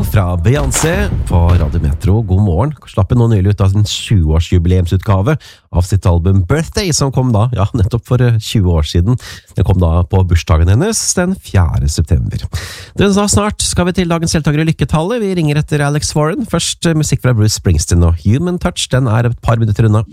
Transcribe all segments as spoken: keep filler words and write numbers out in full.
fra Beyoncé på Radio Metro. God morgen. Slapp nå nylig ut av sin tjue-årsjubileumsutgave av sitt album Birthday, som kom da, ja, nettopp for tjue år siden. Det kom da på bursdagen hennes den fjerde september. Den sa snart skal vi til dagens deltakere i Lykketallet. Vi ringer etter Alex Warren. Først musikk fra Bruce Springsteen og Human Touch. Den er et par minutter unna.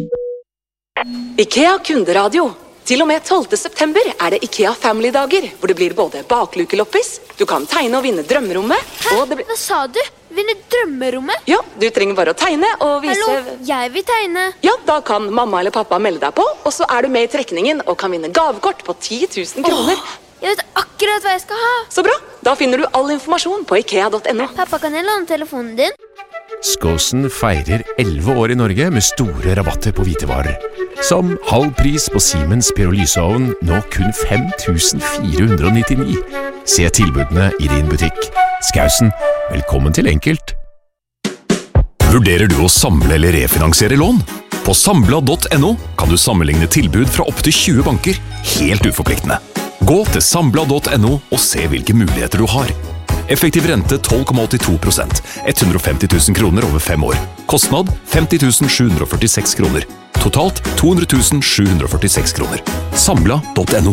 IKEA kunderadio. Til og med tolvte september er det IKEA Family-dager, hvor det blir både baklukeloppis, du kan tegne og vinne drømmerommet, Hæ? og det blir... Hva sa du? Vinne drømmerommet? Ja, du trenger bare å tegne og vise... Hallo, jeg vil tegne. Ja, da kan mamma eller pappa melde deg på, og så er du med i trekningen og kan vinne gavekort på ti tusen kroner. Åh, jeg vet akkurat hva jeg skal ha. Så bra, da finner du all informasjon på ikea punktum no. Pappa, kan jeg låne telefonen din? Skåsen feirer elleve år i Norge med store rabatter på hvitevarer. Som halv pris på Siemens pyrolyseovn, nå kun fem tusen fire hundre nittini. Se tilbudene i din butikk. Skåsen, velkommen til enkelt. Vurderer du å samle eller refinansiere lån? På sambla punktum no kan du sammenligne tilbud fra opp til tjue banker, helt uforpliktende. Gå til sambla punktum no og se hvilke muligheter du har. Effektiv rente tolv komma åttito prosent, hundre og femti tusen kroner over fem år. Kostnad femti tusen sju hundre førtiseks kroner. Totalt to hundre tusen sju hundre førtiseks kroner. Sambla punktum no.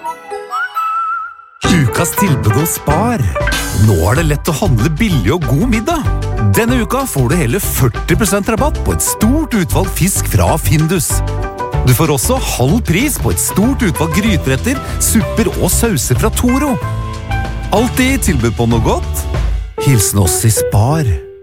Ukas tilbud hos Spar. Nå er det lett å handle billig og god middag. Denne uka får du hele førti prosent rabatt på et stort utvalg fisk fra Findus. Du får også halv pris på et stort utvalg gryteretter, supper og sauser fra Toro. Alltid tilbud på noe godt. Hilsen oss i Spar.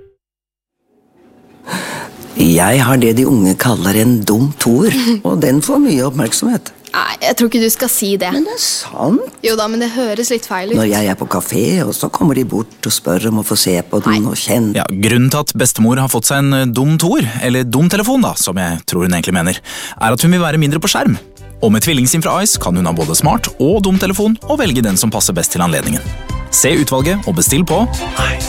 Jeg har det de unge kaller en dum toer, og den får mye oppmerksomhet. Nei, jeg tror ikke du skal si det. Men det er sant. Jo da, men det høres litt feil ut. Når jeg er på kafé, og så kommer de bort og spør om å få se på den Nei. og kjenne. Ja, grunnen til at bestemor har fått seg en dum toer, eller dum telefon da, som jeg tror hun egentlig mener, er at hun vil være mindre på skjerm. Og med tvillingsim fra Ice kan hun ha både smart og dum telefon og velge den som passer best til anledningen. Se utvalget og bestill på